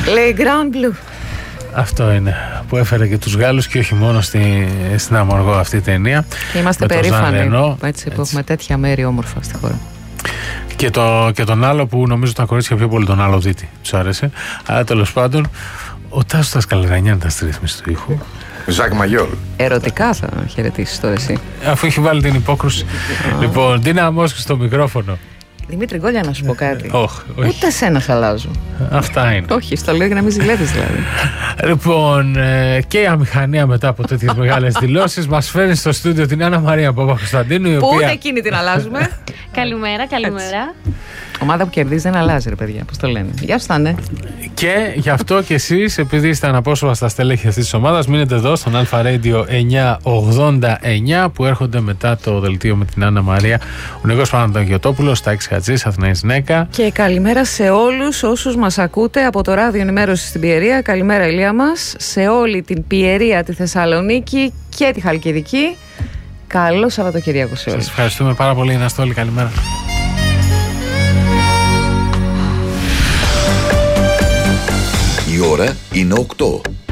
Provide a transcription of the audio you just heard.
Λέει Grand Blue. Αυτό είναι που έφερε και τους Γάλλους και όχι μόνο στην Αμοργό αυτή η ταινία. Και είμαστε περήφανοι έτσι, που έχουμε τέτοια μέρη όμορφα στη χώρα. Και τον άλλο που νομίζω τα κορίτσια πιο πολύ τον άλλο Δίτη τους άρεσε. Αλλά τέλος πάντων, ο Τάσος Δασκαλαρανιά είναι τα στη ρύθμιση του ήχου. Ζακ Μαγιόλ. Ερωτικά θα χαιρετήσεις τώρα εσύ. Αφού έχει βάλει την υπόκρουση. Λοιπόν, Ντίνα Μόσκου στο μικρόφωνο. Δημήτρη Γκόλια, να σου πω κάτι. Όχι. Ούτε σένα σ' αλλάζω. Αυτά είναι. Όχι, στο λέω για να μην ζηλεύεις δηλαδή. Λοιπόν, και η αμηχανία μετά από τέτοιες μεγάλες δηλώσεις μας φέρνει στο στούντιο την Άννα Μαρία Παπα-Κωνσταντίνου. Που ούτε εκείνη την αλλάζουμε. Καλημέρα. Ομάδα που κερδίζει δεν αλλάζει, ρε παιδιά. Πώς το λένε. Γεια σου, Τάνε. Και γι' αυτό και εσείς, επειδή είστε αναπόσωπα στα στελέχη αυτής της ομάδας, μείνετε εδώ στον Αλφα Radio 989 που έρχονται μετά το δελτίο με την Άννα Μαρία. Ο Νίκος Παναγιωτόπουλος, Τάκης Χατζής, Αθηναής Νέκα. Και καλημέρα σε όλους όσους μας ακούτε από το ράδιο ενημέρωση στην Πιερία. Καλημέρα, Ηλία μας. Σε όλη την Πιερία, τη Θεσσαλονίκη και τη Χαλκιδική. Καλό Σαββατοκύριακο σε όλους. Σας ευχαριστούμε πάρα πολύ. Να είστε όλοι. Καλημέρα. Η ώρα είναι 8.